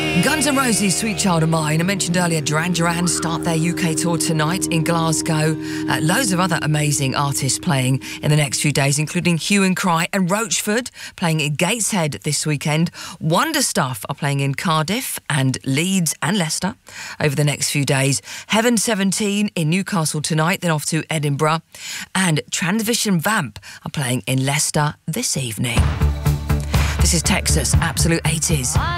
Guns N' Roses, Sweet Child of Mine. I mentioned earlier Duran Duran start their UK tour tonight in Glasgow. Loads of other amazing artists playing in the next few days, including Hue and Cry and Roachford playing in Gateshead this weekend. Wonder Stuff are playing in Cardiff and Leeds and Leicester over the next few days. Heaven 17 in Newcastle tonight, then off to Edinburgh. And Transvision Vamp are playing in Leicester this evening. This is Texas Absolute 80s.